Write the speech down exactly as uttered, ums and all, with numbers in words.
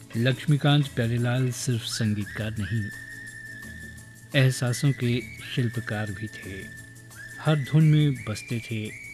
लक्ष्मीकांत प्यारेलाल सिर्फ संगीतकार नहीं, एहसासों के शिल्पकार भी थे। हर धुन में बसते थे